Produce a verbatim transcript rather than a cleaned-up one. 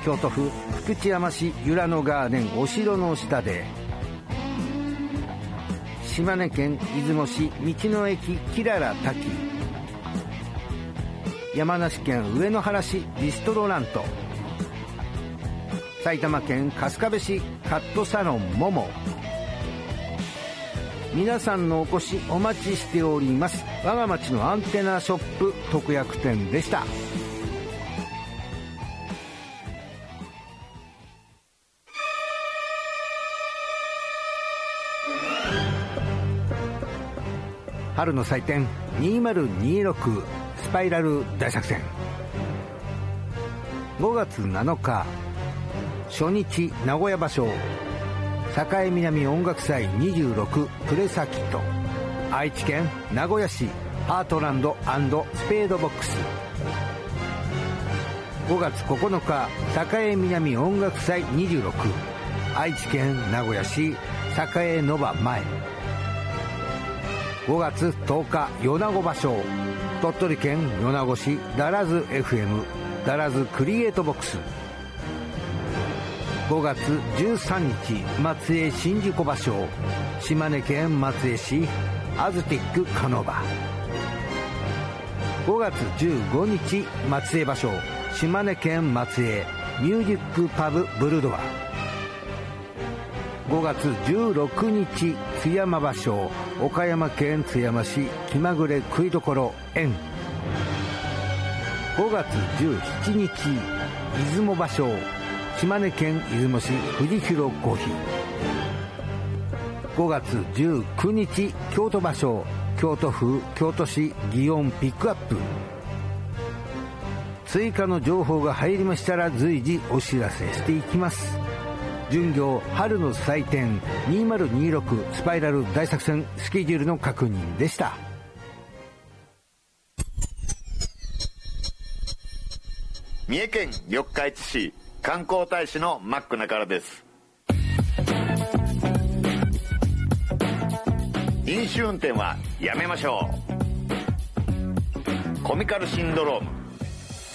京都府福知山市由良野ガーデンお城の下で、島根県出雲市道の駅きらら滝、山梨県上野原市ビストロラント、埼玉県春日部市カットサロンモモ。皆さんのお越しお待ちしております。我が町のアンテナショップ特約店でした。春の祭典にせんにじゅうろくスパイラル大作戦。ごがつなのか初日名古屋場所、栄南音楽祭にじゅうろくプレサキット、愛知県名古屋市ハートランド&スペードボックス。ごがつここのか栄南音楽祭にじゅうろく、愛知県名古屋市栄ノバ前。ごがつとおか米子場所、鳥取県米子市ダラズ エフエム ダラズクリエイトボックス。ごがつじゅうさんにち松江新宿場所、島根県松江市アズティックカノバ。ごがつじゅうごにち松江場所、島根県松江ミュージックパブブルドア。ごがつじゅうろくにち津山場所、岡山県津山市気まぐれ食いどころ園。ごがつじゅうしちにち出雲場所、島根県出雲市藤広コーヒー。ごがつじゅうくにち京都場所、京都府京都市祇園ピックアップ。追加の情報が入りましたら随時お知らせしていきます。巡業春の祭典にせんにじゅうろくスパイラル大作戦スケジュールの確認でした。 三重県四日市市観光大使のマック中原です。飲酒運転はやめましょう。コミカルシンドローム